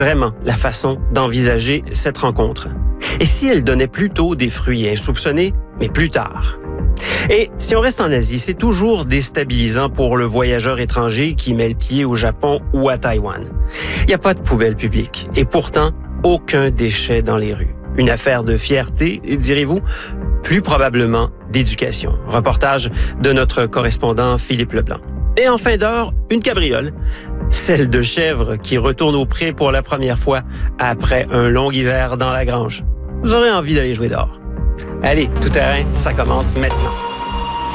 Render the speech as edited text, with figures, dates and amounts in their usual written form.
vraiment la façon d'envisager cette rencontre. Et si elle donnait plutôt des fruits insoupçonnés, mais plus tard? Et si on reste en Asie, c'est toujours déstabilisant pour le voyageur étranger qui met le pied au Japon ou à Taïwan. Il n'y a pas de poubelle publique et pourtant, aucun déchet dans les rues. Une affaire de fierté, direz-vous? Plus probablement d'éducation. Reportage de notre correspondant Philippe Leblanc. Et en fin d'heure, une cabriole. Celle de chèvre qui retourne au pré pour la première fois après un long hiver dans la grange. Vous aurez envie d'aller jouer dehors. Allez, tout terrain, ça commence maintenant.